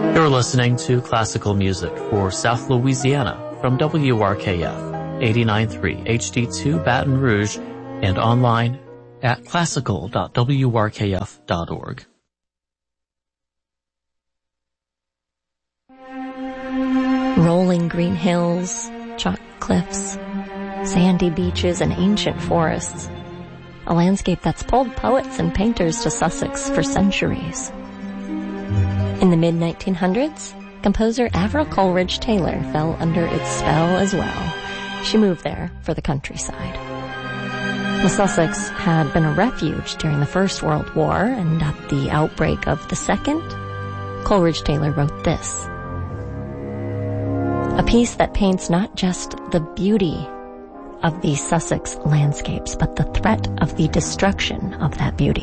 You're listening to classical music for South Louisiana from WRKF 89.3 HD2 Baton Rouge and online at classical.wrkf.org. Rolling green hills, chalk cliffs, sandy beaches, and ancient forests. A landscape that's pulled poets and painters to Sussex for centuries. In the mid-1900s, composer Avril Coleridge Taylor fell under its spell as well. She moved there for the countryside. The Sussex had been a refuge during the First World War, and at the outbreak of the Second, Coleridge Taylor wrote this. A piece that paints not just the beauty of the Sussex landscapes, but the threat of the destruction of that beauty.